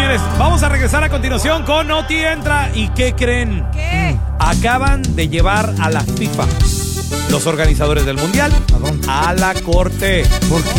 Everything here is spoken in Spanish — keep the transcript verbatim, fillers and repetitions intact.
señores, vamos a regresar a continuación con Noti Entra. ¿Y qué creen? ¿Qué? Acaban de llevar a la FIFA, los organizadores del Mundial, ¿A dónde? a la corte. ¿Por qué?